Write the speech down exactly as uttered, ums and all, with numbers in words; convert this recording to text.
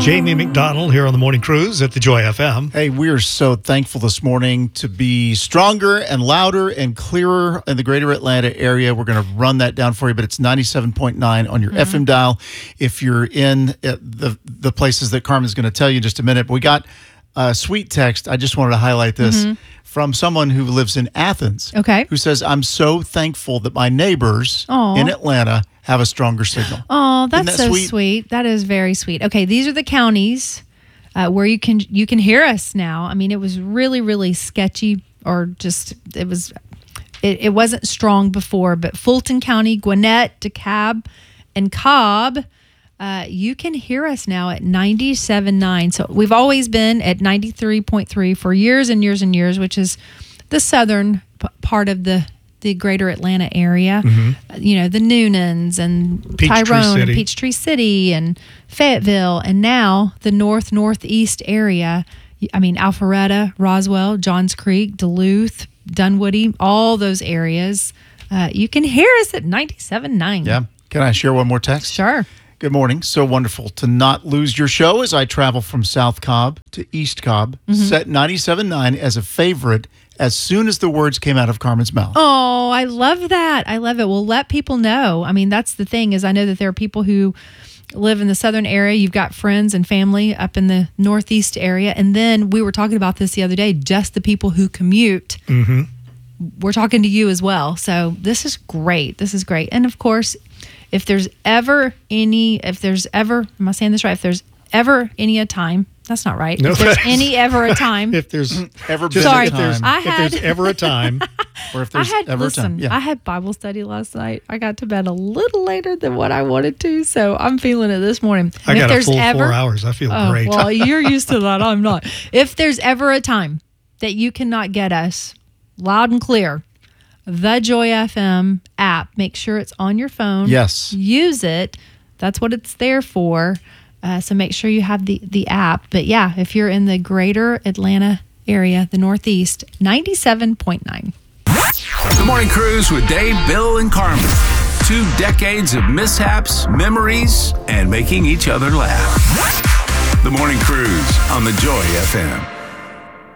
Jamie McDonald here on the Morning Cruise at the Joy F M. Hey, we are so thankful this morning to be stronger and louder and clearer in the greater Atlanta area. We're going to run that down for you, but it's ninety-seven point nine on your mm-hmm. F M dial. If you're in the the places that Carmen's going to tell you in just a minute, but we got a sweet text. I just wanted to highlight this mm-hmm. from someone who lives in Athens. Okay. Who says, I'm so thankful that my neighbors Aww. in Atlanta have a stronger signal. Oh, that's that so sweet? sweet. That is very sweet. Okay, these are the counties uh, where you can you can hear us now. I mean, it was really, really sketchy, or just it was it, it wasn't strong before. But Fulton County, Gwinnett, DeKalb, and Cobb, uh, you can hear us now at ninety-seven point nine. So we've always been at ninety-three point three for years and years and years, which is the southern p- part of the. the greater Atlanta area, mm-hmm. you know, the Noonans and Peachtree Tyrone City. and Peachtree City and Fayetteville, and now the north northeast area. I mean, Alpharetta, Roswell, Johns Creek, Duluth, Dunwoody, all those areas. Uh, you can hear us at ninety-seven point nine. Yeah. Can I share one more text? Sure. Good morning. So wonderful to not lose your show as I travel from South Cobb to East Cobb. Mm-hmm. Set ninety-seven point nine as a favorite as soon as the words came out of Carmen's mouth. Oh, I love that. I love it. Well, let people know. I mean, that's the thing, is I know that there are people who live in the southern area. You've got friends and family up in the northeast area. And then we were talking about this the other day, just the people who commute. Mm-hmm. We're talking to you as well. So this is great. This is great. And of course, if there's ever any, if there's ever, am I saying this right? If there's ever any a time, that's not right. No, if there's any ever a time. if there's ever just, been Sorry, a time. I had, if there's ever a time. Or if there's I had, ever listen, a time. Yeah. I had Bible study last night. I got to bed a little later than what I wanted to, so I'm feeling it this morning. I and got if a there's full ever, four hours. I feel oh, great. Well, you're used to that. I'm not. If there's ever a time that you cannot get us loud and clear, the Joy F M app, make sure it's on your phone. Yes. Use it. That's what it's there for. Uh, so make sure you have the, the app. But yeah, if you're in the greater Atlanta area, the Northeast, ninety-seven point nine. The Morning Cruise with Dave, Bill, and Carmen. Two decades of mishaps, memories, and making each other laugh. The Morning Cruise on the Joy F M.